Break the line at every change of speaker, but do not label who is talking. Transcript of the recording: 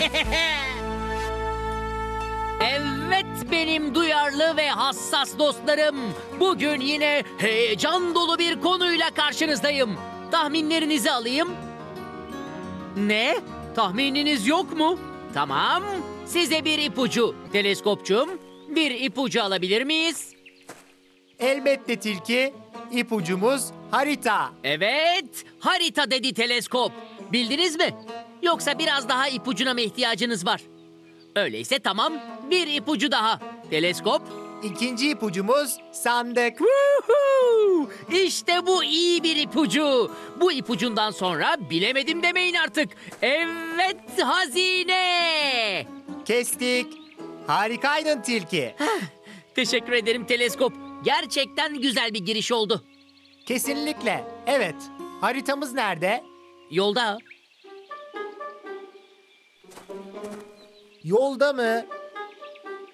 Evet benim duyarlı ve hassas dostlarım. Bugün yine heyecan dolu bir konuyla karşınızdayım. Tahminlerinizi alayım. Ne? Tahmininiz yok mu? Tamam. Size bir ipucu. Teleskopçum, bir ipucu alabilir miyiz?
Elbette tilki. İpucumuz harita.
Evet, harita dedi teleskop. Bildiniz mi? Yoksa biraz daha ipucuna mı ihtiyacınız var? Öyleyse tamam, bir ipucu daha. Teleskop.
İkinci ipucumuz sandık.
Woohoo! İşte bu iyi bir ipucu. Bu ipucundan sonra bilemedim demeyin artık. Evet, hazine.
Kestik. Harikaydın tilki.
Teşekkür ederim teleskop. Gerçekten güzel bir giriş oldu.
Kesinlikle. Evet. Haritamız nerede?
Yolda.
Yolda mı?